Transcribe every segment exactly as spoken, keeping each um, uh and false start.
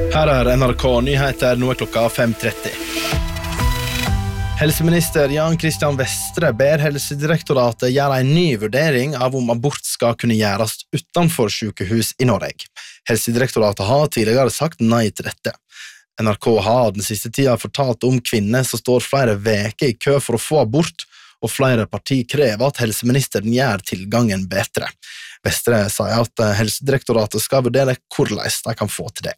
Her er N R K-nyheter, nå er klokka fem tretti. Helseminister Jan Christian Vestre ber Helsedirektoratet gjøre en ny vurdering av om abort skal kunne gjøres utenfor sykehus i Norge. Helsedirektoratet har tidligere sagt nei til dette. N R K har den siste tida fortalt om kvinner som står flere veker i kø for å få abort, og flere partier krever at helseministeren gjør tilgangen bedre. Vestre sier at Helsedirektoratet skal vurdere hvordan de kan få til det.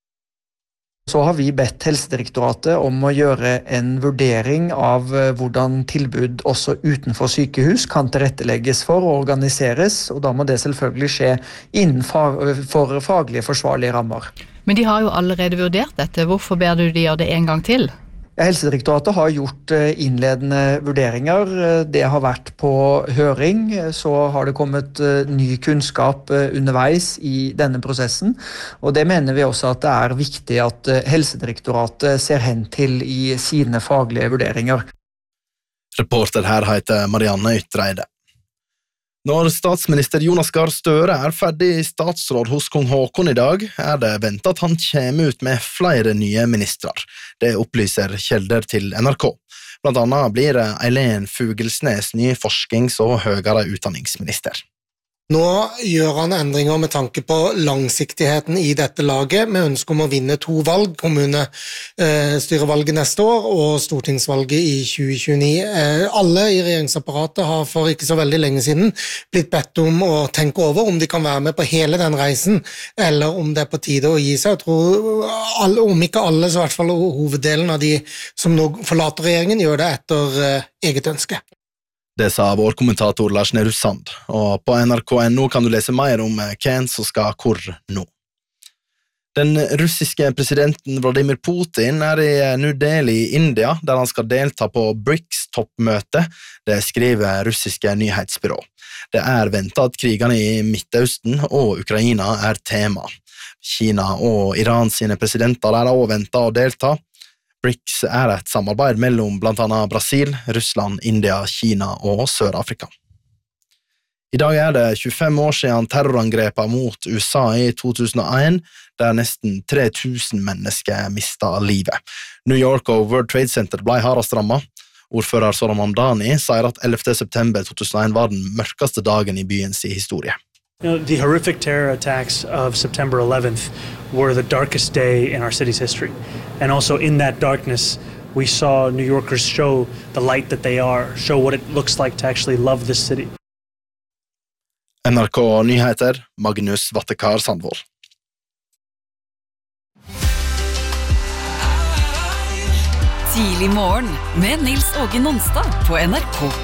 Så har vi bedt Helsedirektoratet om å gjøre en vurdering av hvordan tilbud også utenfor sykehus kan tilrettelegges for og organiseres, og da må det selvfølgelig skje innenfor faglige forsvarlige rammer. Men de har jo allerede vurdert dette. Hvorfor ber du de gjøre det en gang til? Helsedirektoratet har gjort innledende vurderinger. Det har vært på høring, så har det kommet ny kunnskap underveis i denne prosessen, og det mener vi også at det er viktig at Helsedirektoratet ser hen til i sine faglige vurderinger. Reporter her heter Marianne Ytreide. Når statsminister Jonas Gahr Støre er ferdig statsråd hos kong Håkon i dag, er det ventet at han kommer ut med flere nye ministrar. Det opplyser kilder til N R K. Blant annet blir Eileen Fugelsnes ny forsknings- og høyere utdanningsminister. Nå gjør han endringer med tanke på langsiktigheten i dette laget, med ønske om å vinne to valg, kommunestyrevalget neste år og stortingsvalget i tjue tjueni. Alle i regjeringsapparatet har for ikke så veldig lenge siden blitt bedt om å tenke over om de kan være med på hele den reisen, eller om det er på tide å gi seg. Jeg tror alle, om ikke alle, så i hvert fall hoveddelen av de som nå forlater regjeringen, gjør det etter eget ønske. Det sa vår kommentator Lars Nehru Sand, og på N R K punktum no kan du lese mer om hvem som skal hvor nå. Den russiske presidenten Vladimir Putin er i New Delhi i India, der han skal delta på BRICS-toppmøte, det skriver russiske nyhetsbyrå. Det er ventet at krigene i Midtøsten og Ukraina er tema. Kina og Iran sine presidenter er også ventet å delta. BRICS er et samarbeid mellom blant annet Brasil, Russland, India, Kina og Sør-Afrika. I dag er det tjuefem år siden terrorangrepet mot U S A i to tusen og en, der nesten tre tusen mennesker mistet livet. New York og World Trade Center ble hardest rammet. Ordfører Sohram Mamdani sier at ellevte september to tusen og en var den mørkeste dagen i byens historie. You know, the horrific terror attacks of September eleventh were the darkest day in our city's history. And also in that darkness, we saw New Yorkers show the light that they are, show what it looks like to actually love this city. N R K Nyheter, Magnus Vattekar Sandvold. Tidlig morgen med Nils Åge Nonstad på N R K.